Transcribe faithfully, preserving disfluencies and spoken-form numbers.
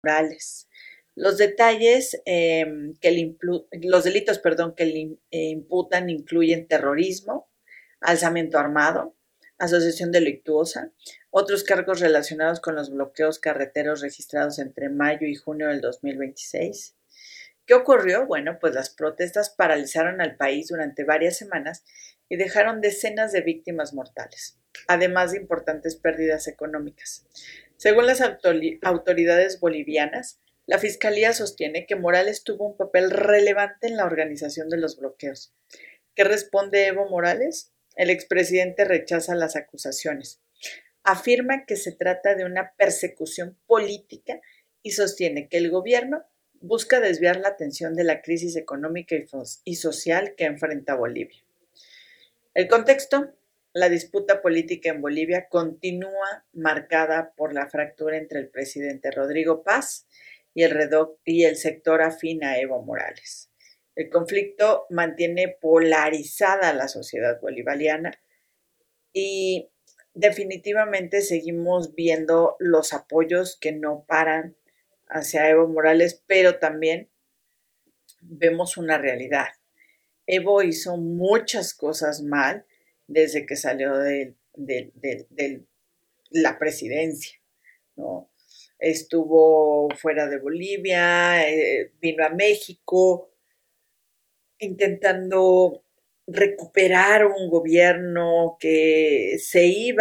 Morales. Los detalles eh, que le implu- los delitos, perdón, que le eh, imputan incluyen terrorismo, alzamiento armado, asociación delictuosa, otros cargos relacionados con los bloqueos carreteros registrados entre mayo y junio del dos mil veintiséis. ¿Qué ocurrió? Bueno, pues las protestas paralizaron al país durante varias semanas y dejaron decenas de víctimas mortales, además de importantes pérdidas económicas. Según las autoridades bolivianas, la Fiscalía sostiene que Morales tuvo un papel relevante en la organización de los bloqueos. ¿Qué responde Evo Morales? El expresidente rechaza las acusaciones. Afirma que se trata de una persecución política y sostiene que el gobierno busca desviar la atención de la crisis económica y social que enfrenta Bolivia. El contexto: la disputa política en Bolivia continúa marcada por la fractura entre el presidente Rodrigo Paz y el, y el sector afín a Evo Morales. El conflicto mantiene polarizada a la sociedad bolivariana y definitivamente seguimos viendo los apoyos que no paran hacia Evo Morales, pero también vemos una realidad. Evo hizo muchas cosas mal desde que salió de, de, de, de la presidencia, ¿no? Estuvo fuera de Bolivia, eh, vino a México intentando recuperar un gobierno que se iba